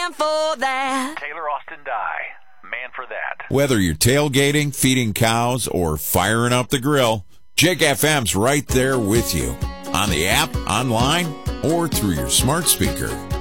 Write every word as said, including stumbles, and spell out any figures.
man for that. Taylor Austin Dye, man for that. Whether you're tailgating, feeding cows, or firing up the grill, Jig F M's right there with you. On the app, online, or through your smart speaker.